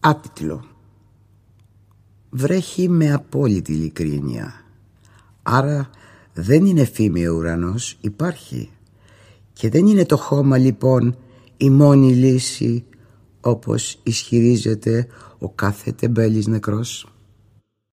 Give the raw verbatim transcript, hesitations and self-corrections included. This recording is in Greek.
Άτιτλο. Βρέχει με απόλυτη ειλικρίνεια. Άρα δεν είναι φήμη ο ουρανός, υπάρχει. Και δεν είναι το χώμα λοιπόν η μόνη λύση, όπως ισχυρίζεται ο κάθε τεμπέλης νεκρός.